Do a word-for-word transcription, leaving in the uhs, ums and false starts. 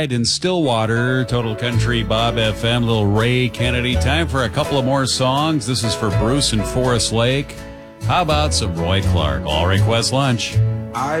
in Stillwater, Total Country, Bob F M, little Ray Kennedy. Time for a couple of more songs. This is for Bruce and Forest Lake. How about some Roy Clark? All Request Lunch. I